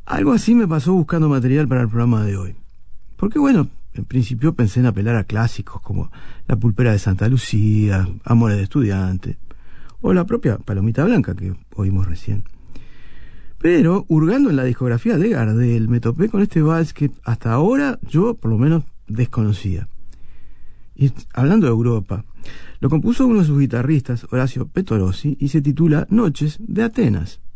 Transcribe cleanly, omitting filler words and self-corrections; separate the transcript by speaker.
Speaker 1: Algo así me pasó buscando material para el programa de hoy. Porque bueno, en principio pensé en apelar a clásicos como La pulpera de Santa Lucía, Amores de estudiante, o la propia Palomita Blanca que oímos recién. Pero, hurgando en la discografía de Gardel, me topé con este vals que hasta ahora yo, por lo menos, desconocía. Y hablando de Europa, lo compuso uno de sus guitarristas, Horacio Pettorossi, y se titula Noches de Atenas.